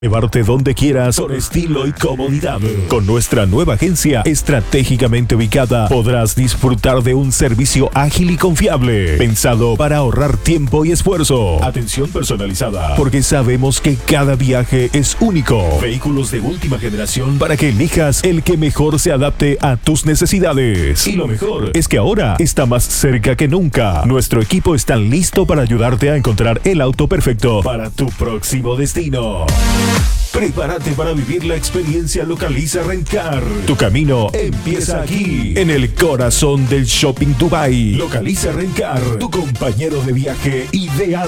Llevarte donde quieras con estilo y comodidad. Con nuestra nueva agencia estratégicamente ubicada podrás disfrutar de un servicio ágil y confiable, pensado para ahorrar tiempo y esfuerzo. Atención personalizada, porque sabemos que cada viaje es único. Vehículos de última generación para que elijas el que mejor se adapte a tus necesidades. Y lo mejor es que ahora está más cerca que nunca. Nuestro equipo está listo para ayudarte a encontrar el auto perfecto para tu próximo destino. Prepárate para vivir la experiencia Localiza Rent-Car. Tu camino empieza aquí, en el corazón del Shopping Dubai. Localiza Rent-Car, tu compañero de viaje ideal.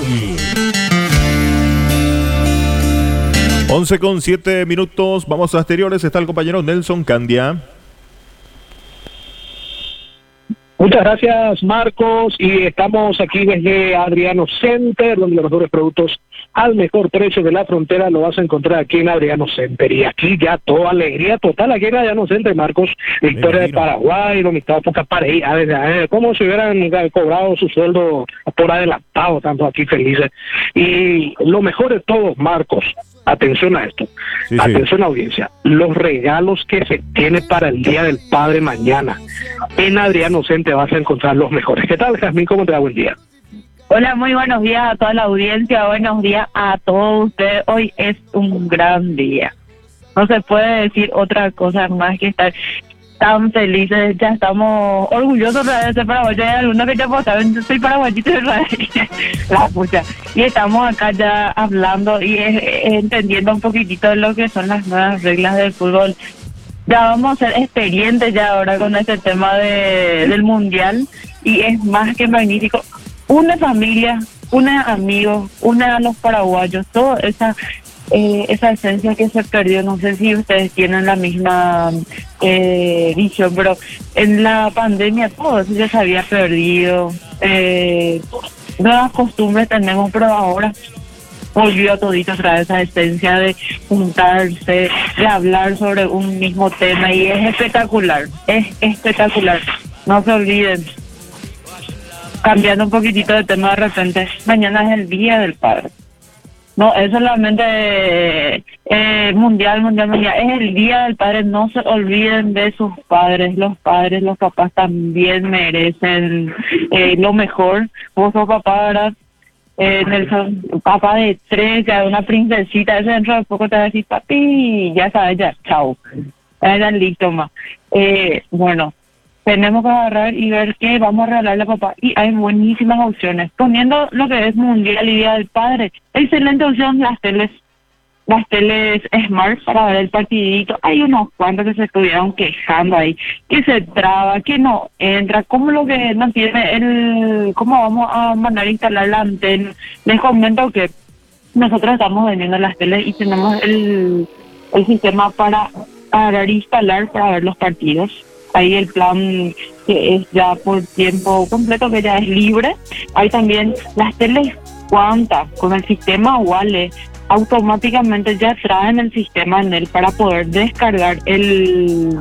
11:07. Vamos a exteriores. Está el compañero Nelson Candia. Muchas gracias, Marcos, y estamos aquí desde Adriano Center, donde los mejores productos al mejor precio de la frontera lo vas a encontrar aquí en Adriano Center. Y aquí ya toda alegría total aquí en Adriano Center, Marcos. Victoria de Paraguay, donde estaba poca pareja, como si hubieran cobrado su sueldo por adelantado, tanto aquí felices. Y lo mejor de todo, Marcos, atención a esto, atención audiencia, los regalos que se tiene para el Día del Padre mañana. En Adriano Center vas a encontrar los mejores. ¿Qué tal, Jazmín? ¿Cómo te da? Buen día. Hola, muy buenos días a toda la audiencia, buenos días a todos ustedes. Hoy es un gran día. No se puede decir otra cosa más que estar tan felices. Ya estamos orgullosos de ser paraguayos. Hay algunos que ya saben, yo soy paraguayito de la pucha. Y estamos acá ya hablando y entendiendo un poquitito de lo que son las nuevas reglas del fútbol. Ya vamos a ser experientes ya ahora con este tema del mundial y es más que magnífico. Una familia, una amigos, una a los paraguayos, toda esa esencia que se perdió. No sé si ustedes tienen la misma visión, pero en la pandemia todo eso ya se había perdido. Nuevas costumbres tenemos, pero ahora volvió a todito otra vez esa esencia de juntarse, de hablar sobre un mismo tema y es espectacular, no se olviden. Cambiando un poquitito de tema de repente, mañana es el Día del Padre. No, es solamente mundial, es el Día del Padre, no se olviden de sus padres, los papás también merecen lo mejor. Vos sos papá, ¿verdad? Nelson, papá de 3, ya una princesita, ese dentro de poco te va a decir, papi, ya sabes, ya, chao. Era listo, ma. Bueno, tenemos que agarrar y ver qué vamos a regalarle a papá. Y hay buenísimas opciones. Poniendo lo que es Mundial y Día del Padre, excelente opción, las teles Smart para ver el partidito. Hay unos cuantos que se estuvieron quejando ahí, que se traba, que no entra, como lo que no tiene cómo vamos a mandar a instalar la antena. Les comento que nosotros estamos vendiendo las teles y tenemos el sistema para instalar para ver los partidos. Ahí el plan que es ya por tiempo completo, que ya es libre. Hay también las teles Quanta con el sistema Wale. Automáticamente ya traen el sistema en él para poder descargar el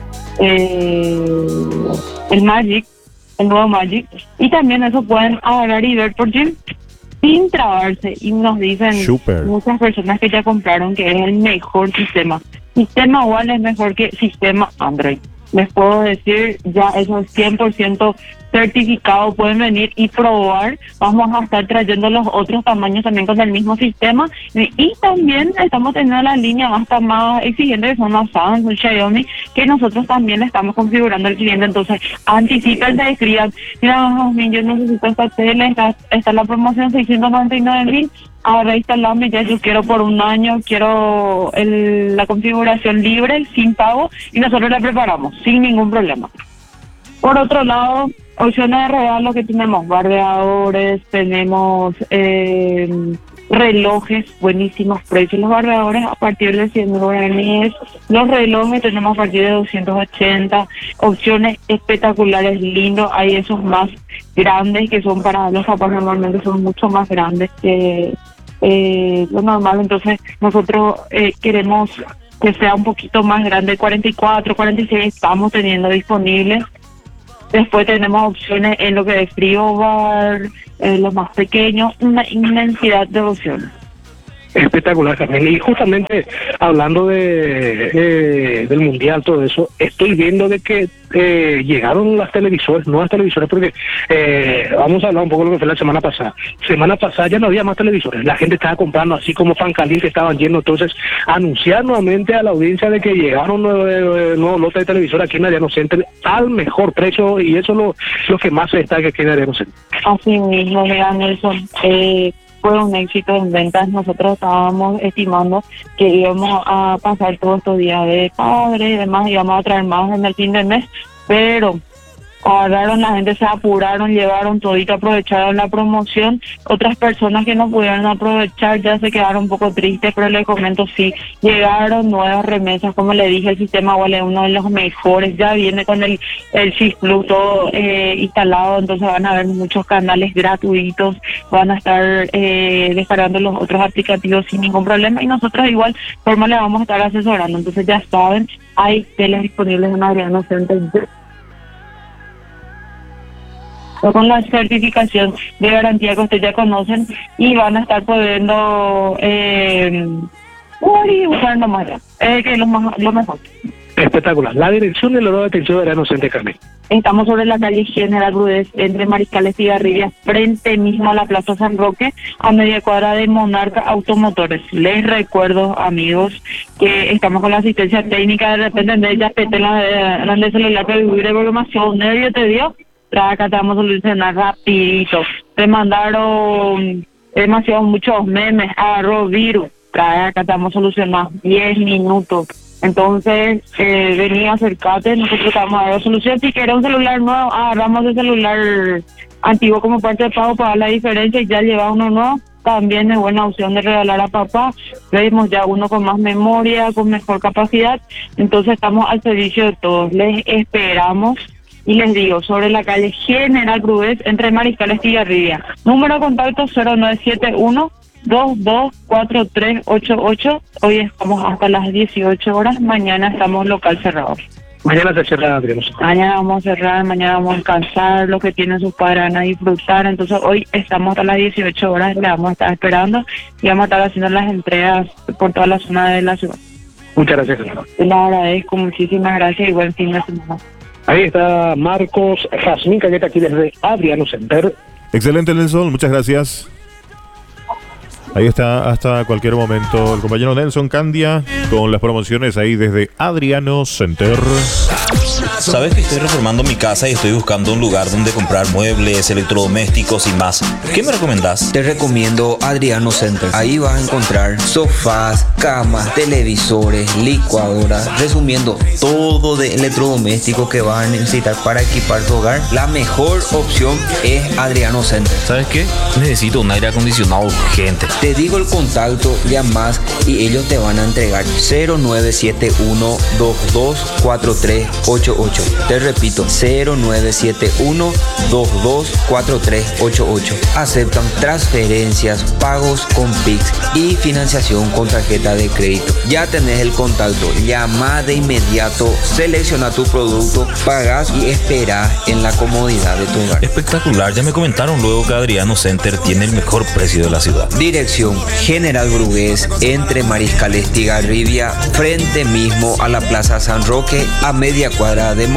Magic, el nuevo Magic, y también eso pueden agarrar y ver por Jim sin trabarse. Y nos dicen muchas personas que ya compraron que es el mejor sistema. Sistema Wale es mejor que sistema Android. Les puedo decir, ya eso es 100% certificado, pueden venir y probar. Vamos a estar trayendo los otros tamaños también con el mismo sistema y también estamos teniendo la línea hasta más exigente que son los Samsung, Xiaomi, que nosotros también estamos configurando al cliente. Entonces anticipense, escriban, mira, yo necesito esta tele, está la promoción 699,000, ahora instalame, ya yo quiero por un año, quiero la configuración libre, sin pago, y nosotros la preparamos sin ningún problema. Por otro lado, opciones de regalo que tenemos, barbeadores, tenemos relojes, buenísimos precios, los barbeadores a partir de 100 guaraníes, los relojes tenemos a partir de 280, opciones espectaculares, lindos. Hay esos más grandes que son para los papás, normalmente son mucho más grandes que lo normal, entonces nosotros queremos que sea un poquito más grande, 44, 46 estamos teniendo disponibles. Después tenemos opciones en lo que es frigobar, los más pequeños, una inmensidad de opciones. Espectacular, Carmen. Y justamente hablando del mundial, todo eso, estoy viendo de que llegaron las televisores, nuevas televisores, porque vamos a hablar un poco de lo que fue la semana pasada. Semana pasada ya no había más televisores, la gente estaba comprando así como pan caliente, estaban yendo. Entonces, anunciar nuevamente a la audiencia de que llegaron nuevos lotes de televisores aquí en Adriano Center al mejor precio, y eso es lo que más se destaca aquí en Adriano Center. Así mismo, mira, Nelson, fue un éxito en ventas. Nosotros estábamos estimando que íbamos a pasar todos estos días de padre y demás, íbamos a traer más en el fin del mes, pero agarraron, la gente se apuraron, llevaron todito, aprovecharon la promoción. Otras personas que no pudieron aprovechar ya se quedaron un poco tristes, pero les comento, sí, llegaron nuevas remesas. Como le dije, el sistema igual es uno de los mejores, ya viene con el SIS Plus todo instalado, entonces van a haber muchos canales gratuitos, van a estar descargando los otros aplicativos sin ningún problema, y nosotros de igual forma le vamos a estar asesorando. Entonces ya saben, hay teles disponibles en Adriano Center con la certificación de garantía que ustedes ya conocen, y van a estar pudiendo usar nomás ya, que es lo mejor. Espectacular. La dirección del oro de atención de Adriano Center, Carmen. Estamos sobre la calle General Grudés, entre Mariscal Estigarribia, frente mismo a la Plaza San Roque, a media cuadra de Monarca Automotores. Les recuerdo, amigos, que estamos con la asistencia técnica. De repente de ella pete la de celular para vivir de programación. ¿Nervio te dio? Acá te vamos a solucionar rapidito. Te mandaron muchos memes, virus. Acá te vamos a solucionar 10 minutos. Entonces, vení, acércate, nosotros te vamos a dar la solución. Si quieres un celular nuevo, agarramos el celular antiguo como parte de pago para dar la diferencia, y ya lleva uno nuevo. También es buena opción de regalar a papá. Pedimos ya uno con más memoria, con mejor capacidad. Entonces, estamos al servicio de todos. Les esperamos. Y les digo, sobre la calle General Grudés, entre Mariscal Estigarribia. Número de contacto 0971-224388. Hoy estamos hasta las 18 horas. Mañana estamos local cerrado. Mañana se cierra, Adriano. Mañana vamos a cerrar, mañana vamos a descansar. Los que tienen sus padres van a disfrutar. Entonces hoy estamos hasta las 18 horas. Le vamos a estar esperando y vamos a estar haciendo las entregas por toda la zona de la ciudad. Muchas gracias, señor. Les agradezco, muchísimas gracias y buen fin de semana. Ahí está Marcos Jazmín Cañeta aquí desde Adriano Center. Excelente, Nelson, muchas gracias. Ahí está hasta cualquier momento el compañero Nelson Candia con las promociones ahí desde Adriano Center. Sabes que estoy reformando mi casa y estoy buscando un lugar donde comprar muebles, electrodomésticos y más. ¿Qué me recomendás? Te recomiendo Adriano Center. Ahí vas a encontrar sofás, camas, televisores, licuadoras, resumiendo todo de electrodomésticos que vas a necesitar para equipar tu hogar. La mejor opción es Adriano Center. ¿Sabes qué? Necesito un aire acondicionado urgente. Te digo el contacto, llamas y ellos te van a entregar 0971-224388. Te repito, 0971-224388. Aceptan transferencias, pagos con Pix y financiación con tarjeta de crédito. Ya tenés el contacto, llama de inmediato, selecciona tu producto, pagas y esperás en la comodidad de tu hogar. Espectacular, ya me comentaron luego que Adriano Center tiene el mejor precio de la ciudad. Dirección General Brugués, entre Mariscal Estigarribia, frente mismo a la Plaza San Roque, a media cuadra de